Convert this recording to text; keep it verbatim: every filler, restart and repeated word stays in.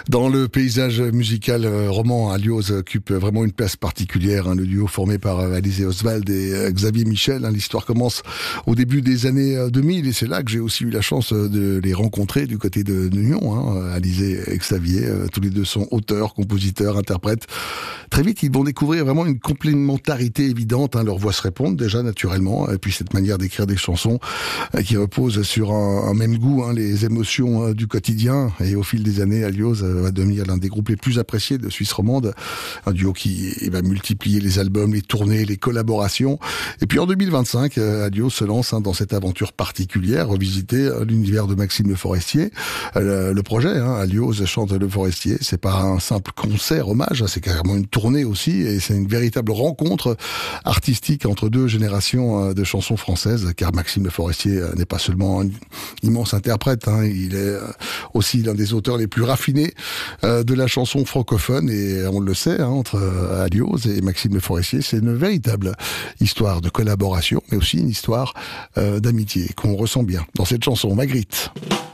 Dans le paysage musical euh, roman, Alioz occupe vraiment une place particulière. Hein, le duo formé par euh, Alizé Oswald et euh, Xavier Michel. Hein, l'histoire commence au début des années euh, deux mille et c'est là que j'ai aussi eu la chance euh, de les rencontrer du côté de, de Nyon. Hein, Alizé et Xavier, euh, tous les deux sont auteurs, compositeurs, interprètes. Très vite, ils vont découvrir vraiment une complémentarité évidente. Hein, leurs voix se répondent déjà naturellement. Et puis cette manière d'écrire des chansons euh, qui reposent sur un, un même goût, hein, les émotions euh, du quotidien. Et au fil des années, Alioz euh, va devenir l'un des groupes les plus appréciés de Suisse romande. Un duo qui eh ben, multiplier les albums, les tournées, les collaborations. Et puis en deux mille vingt-cinq, euh, Alioz se lance hein, dans cette aventure particulière, revisiter euh, l'univers de Maxime Le Forestier. Euh, le projet, hein, Alioz chante Le Forestier, c'est pas un simple concert hommage, hein, c'est carrément une tournée aussi, et c'est une véritable rencontre artistique entre deux générations euh, de chansons françaises, car Maxime Le Forestier euh, n'est pas seulement un immense interprète, hein, il est euh, aussi l'un des auteurs les plus raffinés euh, de la chanson francophone, et on le sait, hein, entre euh, Alioz et Maxime Le Forestier, c'est une véritable histoire de collaboration, mais aussi une histoire euh, d'amitié qu'on ressent bien dans cette chanson, Magritte.